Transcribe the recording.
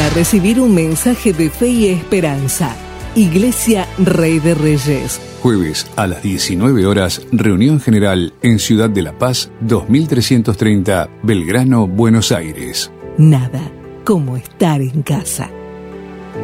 para recibir un mensaje de fe y esperanza. Iglesia Rey de Reyes. Jueves a las 19 horas, reunión general en Ciudad de la Paz, 2330, Belgrano, Buenos Aires. Nada como estar en casa.